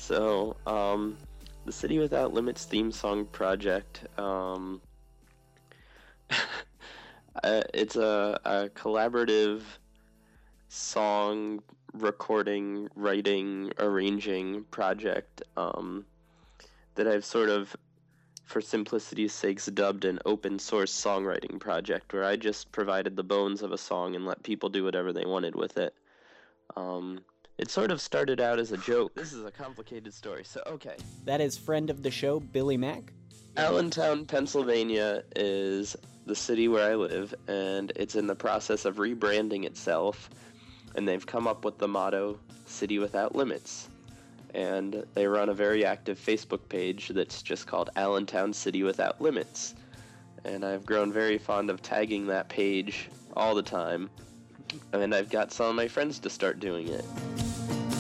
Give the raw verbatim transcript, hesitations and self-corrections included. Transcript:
So, um, the City Without Limits theme song project, um, uh, it's a, a collaborative song recording, writing, arranging project um, that I've sort of, for simplicity's sakes, dubbed an open source songwriting project, where I just provided the bones of a song and let people do whatever they wanted with it. Um, it sort of started out as a joke. This is a complicated story, so okay. That is friend of the show, Billy Mack. Allentown, Pennsylvania is the city where I live, and it's in the process of rebranding itself, and they've come up with the motto, City Without Limits. And they run a very active Facebook page that's just called Allentown City Without Limits. And I've grown very fond of tagging that page all the time, and I've got some of my friends to start doing it.